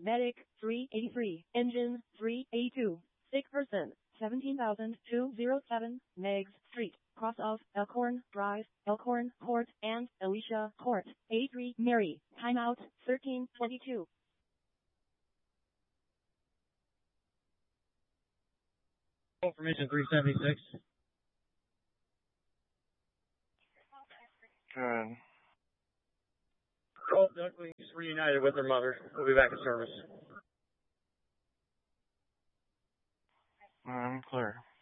Medic 383. Engine 382. Sick person 17,207. Meigs Street. Cross of Elkhorn Drive, Elkhorn Court, and Alicia Court. A3 Mary. Timeout 1322. Information 376. Good. Oh, Ducklings reunited with their mother. We'll be back in service. I'm clear.